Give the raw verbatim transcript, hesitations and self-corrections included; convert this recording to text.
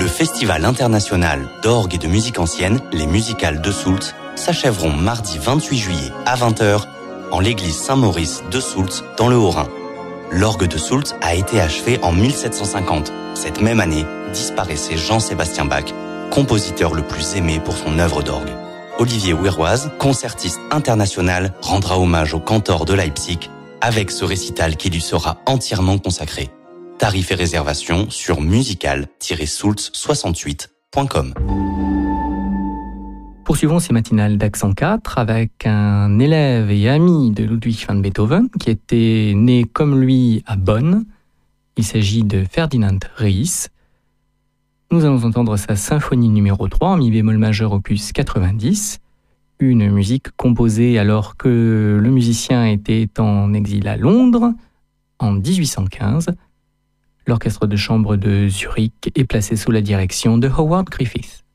Festival international d'orgue et de musique ancienne, les musicales de Soultz, s'achèveront mardi vingt-huit juillet à vingt heures en l'église Saint-Maurice de Soultz dans le Haut-Rhin. L'orgue de Soultz a été achevé en mille sept cent cinquante. Cette même année, disparaissait Jean-Sébastien Bach, compositeur le plus aimé pour son œuvre d'orgue. Olivier Ouiroise, concertiste international, rendra hommage au cantor de Leipzig avec ce récital qui lui sera entièrement consacré. Tarifs et réservations sur musical tiret soultz soixante-huit point com. Poursuivons ces matinales d'Accent quatre avec un élève et ami de Ludwig van Beethoven qui était né comme lui à Bonn. Il s'agit de Ferdinand Ries. Nous allons entendre sa symphonie numéro trois en mi bémol majeur opus quatre-vingt-dix, une musique composée alors que le musicien était en exil à Londres en dix-huit cent quinze. L'orchestre de chambre de Zurich est placé sous la direction de Howard Griffith.